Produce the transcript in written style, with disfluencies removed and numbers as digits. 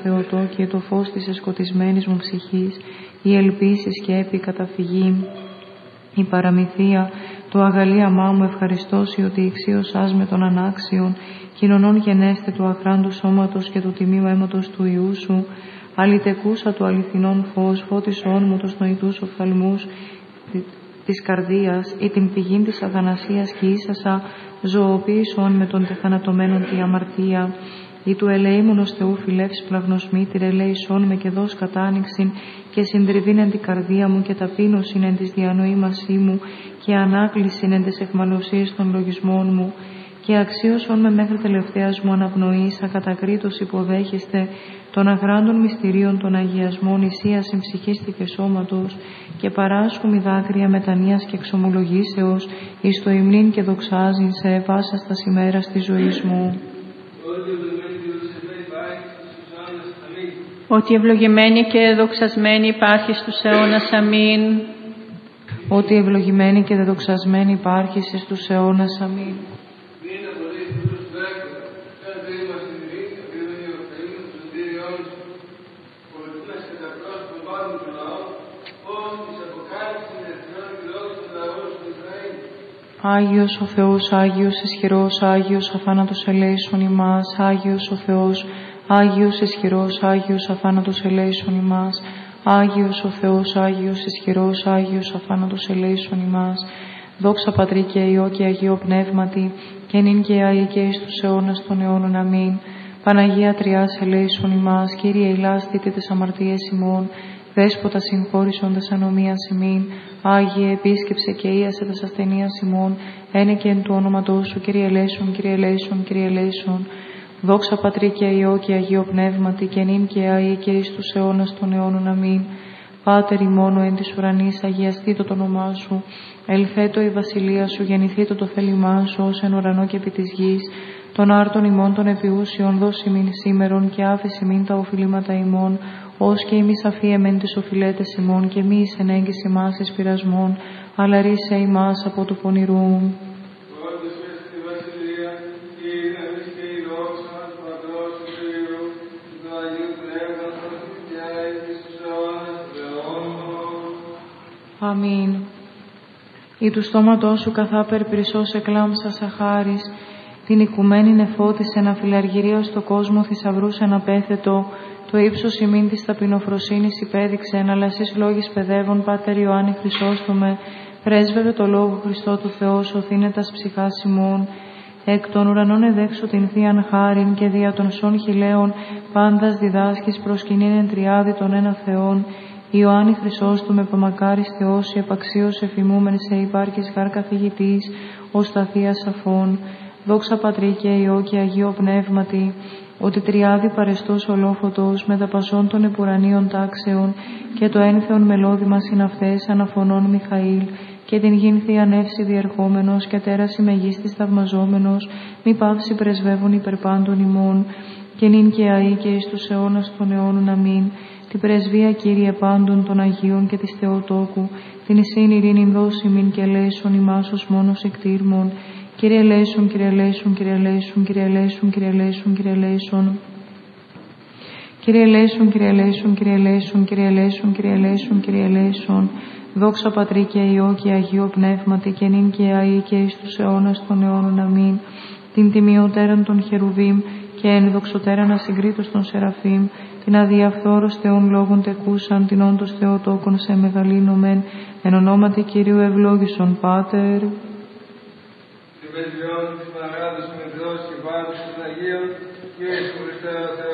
Θεοτόκιε, το φως της εσκοτισμένης μου ψυχής, η ελπίση σκέπη καταφυγή, η παραμυθία, το αγαλίαμά μου ευχαριστώσει ότι ηξίωσάς με των ανάξιων, κοινωνών γενέστε του αχράντου σώματος και του τιμίου αίματος του Ιού σου, αλητεκούσα του αληθινών φως, φώτισόν μου τους νοητούς οφθαλμούς της καρδίας ή την πηγή της αθανασίας και ίσασα ζωοποίησον με τον τεθανατωμένον τη αμαρτία, ή του ελεήμονος Θεού φιλεύς πλαγνοσμήτηρ ελέησόν με και δώσ' κατάνοιξην και συντριβήν εν την καρδία μου και ταπείνωσιν εν της διανοήμασή μου και ανάκλησιν εν της εχμαλωσίας των λογισμών μου και αξίωσον με μέχρι τελευταίας μου αναπνοής ακατακρίτως υποδέχεστε των αγράντων μυστηρίων των αγιασμών ισίασιν ψυχίστη και σώματος και παράσχουμι δάκρυα μετανοίας και εξομολογήσεως εις το υμνήν και δοξάζειν σε βάσας τας ημέρας της ζωής μου. Ότι ευλογημένη και δοξασμένη υπάρχει στους αιώνας. Αμήν. Ότι ευλογημένη και δοξασμένη υπάρχει στους αιώνας. Αμήν. Άγιος ο Θεός, Άγιος ισχυρός, Άγιος αφάνατος ελέησον ημάς. Άγιος ο Θεός, Άγιος ισχυρός, Άγιος αφάνατος ελέησον ημάς. Άγιος ο Θεός, Άγιος ισχυρός, Άγιος αφάνατος ελέησον ημάς. Δόξα Πατρί και Υιό και Αγίο Πνεύματι, και νυν και αεί και εις τους αιώνας των αιώνων. Αμήν. Παναγία Τριάς ελέησον ημάς. Κύριε ηλάστητε τες αμαρτίες ημών. Δέσποτα συγχώρησον τας ανομίας ημίν. Άγιε επίσκεψε και ίασε τας ασθενείας ημών. Ένε και εν του όνοματός σου, Κύριε ελέησον, Κύριε ελέησον, Κύριε ελέησον. Δόξα Πατρί και Υιό και Αγίο Πνεύματι, και νυν και αεί και εις τους αιώνας των αιώνων. Αμήν. Πάτερ ημών εν της ουρανής, αγιαστήτω το όνομά σου. Ελθέτω η βασιλεία σου, γεννηθήτω το θέλημά σου, ως εν ουρανό και επί της γης. Των άρτων ημών των επιούσιων δώσει μην σήμερον και άφεση μην τα οφειλήματα ημών, ως και ημείς αφίεμεν τις οφειλέτες ημών και μη εις ενέγγιση ημάς εις πειρασμών, αλλά ρίσε ημάς από του πονηρού. Αμήν. Ή του στόματός σου καθάπερ πυρσός εκλάμψας αχάρις, την οικουμένη νεφώτισεν αφιλαργυρία στο κόσμο θησαυρούς εναπέθετο, το ύψος ημίν της ταπεινοφροσύνης υπέδειξεν, αλλά εσείς λόγης παιδεύων, Πάτερ Ιωάννη Χρυσόστομε, πρέσβευε το Λόγο Χριστό του Θεό, σωθήνε τας ψυχάς ημών. Εκ των ουρανών εδέξου την θείαν χάριν και δια των σών χιλέων πάντας διδάσκεις προσκυνήν εν τριάδι των ένα Θεών. Ιωάννη Χρυσόστομε, παμακάρις Θεός, επαξίως εφημούμεν σε υπάρχεις γάρ καθηγητής, ως τα θεία σαφών. Δόξα Πατρί και Υιό και Αγίο Πνεύματι, ότι τριάδι παρεστός ολόφωτος με τα πασών των επουρανίων τάξεων και το ένθεον μελώδημα συναυτές αναφωνών Μιχαήλ και την γην θεία νεύση διερχόμενος και τέραση μεγίστης θαυμαζόμενος, μη παύση πρεσβεύων υπερπάντων ημών και νυν και αεί και εις τους αιώνας των αιώνων. Αμήν. Την πρεσβεία, Κύριε, πάντων των Αγίων και της Θεοτόκου, την εισήν ειρήνην δώσιμην και ελέησον ημάς ως μόνος εκτήρμων. Κύριε ελέησον, Κύριε ελέησον, Κύριε ελέησον, Κύριε ελέησον, Κύριε ελέησον, Κύριε ελέησον. Κύριε ελέησον, Κύριε ελέησον, Κύριε ελέησον, Κύριε ελέησον, Κύριε ελέησον, Κύριε ελέησον. Δόξα Πατρί και Υιό και Αγίο Πνεύματι, και νυν και αεί και εις τους αιώνας των αιώνων. Αμήν. Την τιμιωτέραν των Χερουβίμ και ενδοξωτέραν ασυγκρίτως των Σεραφείμ, την αδιαφθόρος Θεών λόγων τεκούσαν, την όντως Θεοτόκον σε μεγαλύνομεν, εν ονόματι Κυρίου ευλόγησον Πάτερ. Την πεσβειών της Παναγάτος με Θεός και Πάτρος των Αγίων και εις Χριστέ